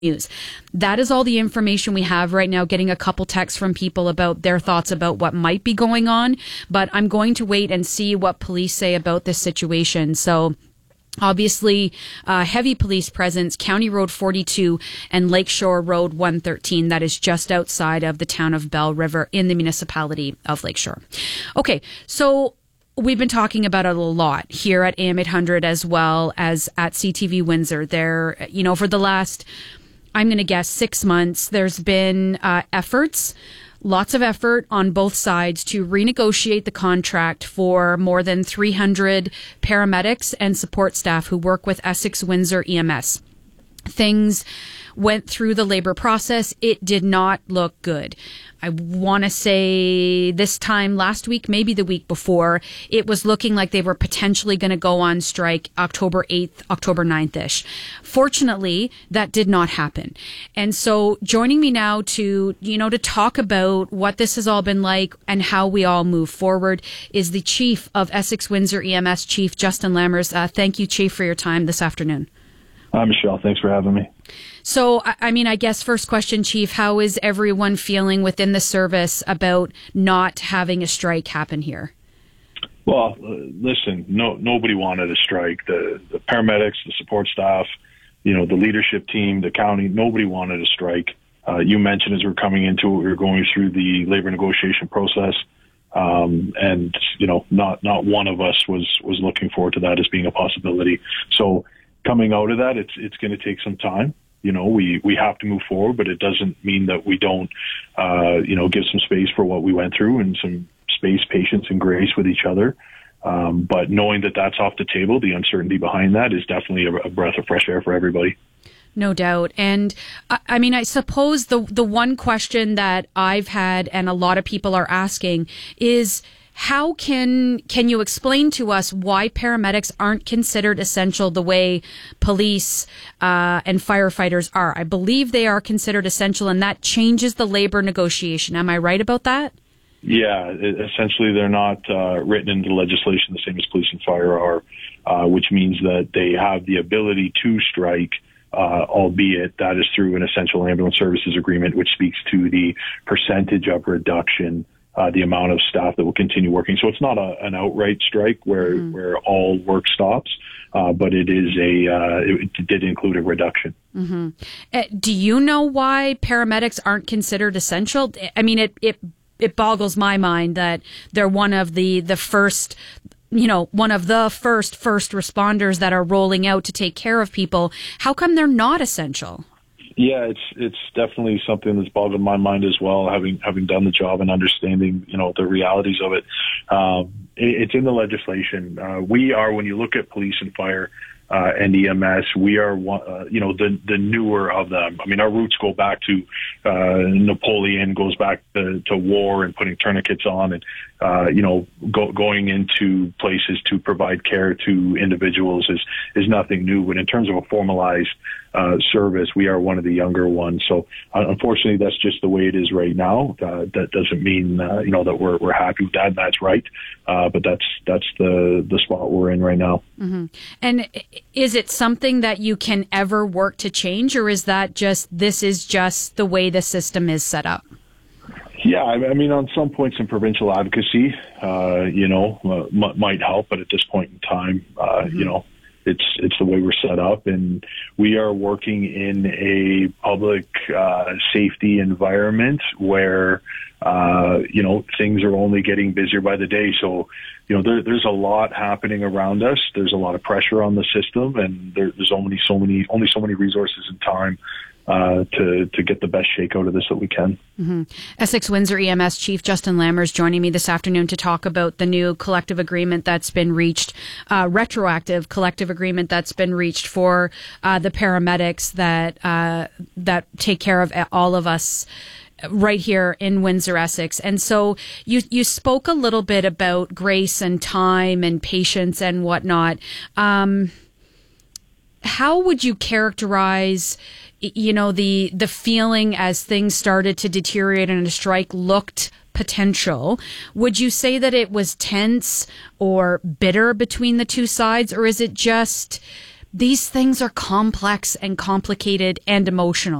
news. That is all the information we have right now, getting a couple texts from people about their thoughts about what might be going on. But I'm going to wait and see what police say about this situation. So obviously, heavy police presence, County Road 42 and Lakeshore Road 113. That is just outside of the town of Belle River in the municipality of Lakeshore. Okay, so we've been talking about it a lot here at AM 800 as well as at CTV Windsor. There, for the last, I'm going to guess 6 months, there's been lots of effort on both sides to renegotiate the contract for more than 300 paramedics and support staff who work with Essex Windsor EMS. Things went through the labor process. It did not look good. I want to say this time last week, maybe the week before, it was looking like they were potentially going to go on strike October 8th, October 9th-ish. Fortunately, that did not happen. And so joining me now to talk about what this has all been like and how we all move forward is the Chief of Essex Windsor EMS, Chief Justin Lammers. Thank you, Chief, for your time this afternoon. Hi, Michelle. Thanks for having me. So, I guess first question, Chief, how is everyone feeling within the service about not having a strike happen here? Well, listen, nobody wanted a strike. The paramedics, the support staff, the leadership team, the county, nobody wanted a strike. You mentioned as we're coming into it, we were going through the labor negotiation process. And not one of us was looking forward to that as being a possibility. So coming out of that, it's going to take some time. We have to move forward, but it doesn't mean that we don't, give some space for what we went through and some space, patience, and grace with each other. But knowing that that's off the table, the uncertainty behind that is definitely a breath of fresh air for everybody. No doubt. And I suppose the one question that I've had and a lot of people are asking is, how can you explain to us why paramedics aren't considered essential the way police and firefighters are? I believe they are considered essential, and that changes the labor negotiation. Am I right about that? Yeah, essentially they're not written into legislation the same as police and fire are, which means that they have the ability to strike, albeit that is through an essential ambulance services agreement, which speaks to the percentage of reduction, the amount of staff that will continue working. So it's not an outright strike where all work stops, but it did include a reduction. Mm-hmm. Do you know why paramedics aren't considered essential? I mean, it boggles my mind that they're one of the first responders that are rolling out to take care of people. How come they're not essential? Yeah, it's definitely something that's boggled my mind as well, having done the job and understanding, the realities of it. It's in the legislation. We are, when you look at police and fire and EMS, we are, the newer of them. I mean, our roots go back to Napoleon, goes back to war and putting tourniquets on and, going into places to provide care to individuals is nothing new. But in terms of a formalized service, we are one of the younger ones. So unfortunately, that's just the way it is right now. That doesn't mean that we're happy with that. That's right, but that's the spot we're in right now. Mm-hmm. And is it something that you can ever work to change, or is that this is just the way the system is set up? Yeah, I mean, on some points, some provincial advocacy, might help, but at this point in time, it's the way we're set up, and we are working in a public safety environment where things are only getting busier by the day. So, there's a lot happening around us. There's a lot of pressure on the system, and there's only so many resources and time to get the best shake out of this that we can. Mm-hmm. Essex Windsor EMS Chief Justin Lammers joining me this afternoon to talk about the new collective agreement that's been reached, retroactive collective agreement that's been reached for the paramedics that take care of all of us right here in Windsor, Essex. And so you spoke a little bit about grace and time and patience and whatnot. How would you characterize the feeling as things started to deteriorate and a strike looked potential? Would you say that it was tense or bitter between the two sides, or is it just these things are complex and complicated and emotional.